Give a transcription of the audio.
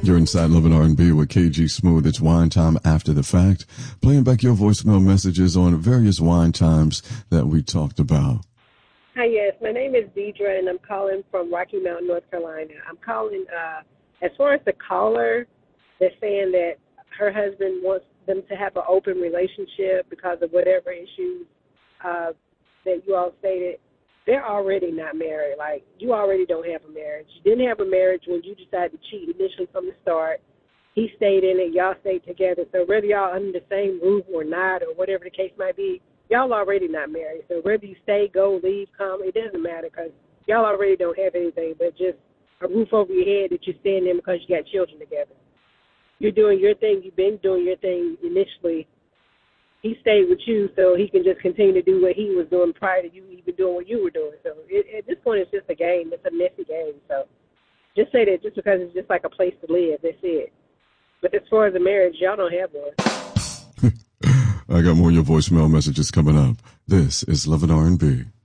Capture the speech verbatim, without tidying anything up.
You're inside Love and R and B with K G Smooth. It's wine time after the fact. Playing back your voicemail messages on various wine times that we talked about. Hi, yes. My name is Deidre, and I'm calling from Rocky Mount, North Carolina. I'm calling, uh, as far as the caller that's saying that her husband wants them to have an open relationship because of whatever issues uh, that you all stated. They're already not married. Like, you already don't have a marriage. You didn't have a marriage when you decided to cheat initially from the start. He stayed in it. Y'all stayed together. So whether y'all under the same roof or not or whatever the case might be, y'all already not married. So whether you stay, go, leave, come, it doesn't matter because y'all already don't have anything but just a roof over your head that you're staying in because you got children together. You're doing your thing. You've been doing your thing initially. He stayed with you so he can just continue to do what he was doing prior to you even doing what you were doing. So it, at this point, it's just a game. It's a messy game. So just say that just because it's just like a place to live, that's it. But as far as a marriage, y'all don't have one. I got more of your voicemail messages coming up. This is Love and R and B.